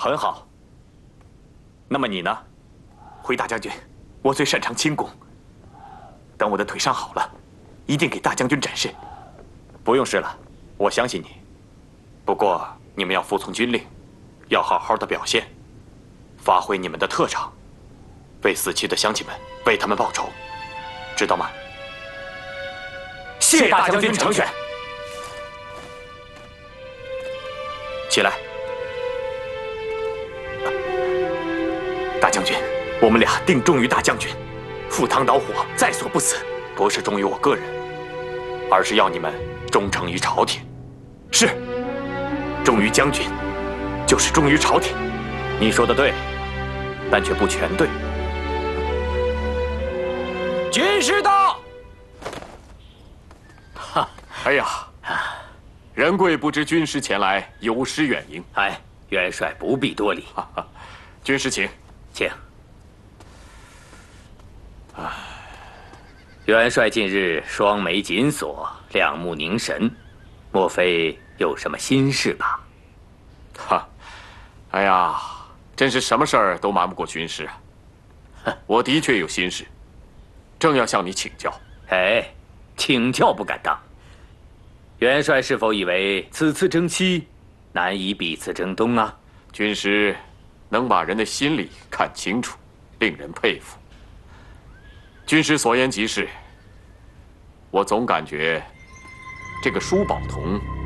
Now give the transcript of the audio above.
很好。那么你呢？回大将军，我最擅长轻功。等我的腿伤好了，一定给大将军展示。不用试了，我相信你。不过你们要服从军令，要好好的表现，发挥你们的特长，为死去的乡亲们为他们报仇，知道吗？谢大将军成选。起来，大将军，我们俩定忠于大将军，赴汤蹈火，在所不辞。不是忠于我个人，而是要你们忠诚于朝廷。是，忠于将军，就是忠于朝廷。你说的对，但却不全对。军师到。 哈，哎呀，仁贵不知军师前来，有失远迎。 哎，元帅不必多礼。 军师请， 请。元帅近日双眉紧锁，两目凝神，莫非有什么心事吧？ 哈，哎呀，真是什么事儿都瞒不过军师啊！我的确有心事，正要向你请教。 哎，请教不敢当。元帅是否以为此次征西难以彼次征东啊？ 军师能把人的心理看清楚，令人佩服。军师所言极是，我总感觉这个舒宝同